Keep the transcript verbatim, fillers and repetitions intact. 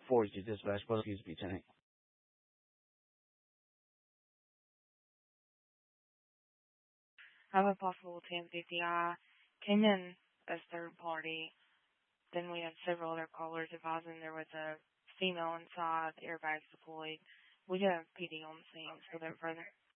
four to dispatch, but excuse me, Lieutenant. I have a possible ten fifty. I came in as third party. Then we had several other callers advising there was a female inside, the airbags deployed. We got a P D on the scene, so no further.